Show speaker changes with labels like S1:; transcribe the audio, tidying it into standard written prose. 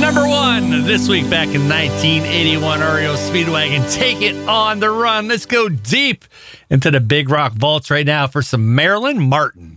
S1: Number one this week back in 1981, REO Speedwagon, Take It on the Run. Let's go deep into the Big Rock vaults right now for some Marilyn Martin.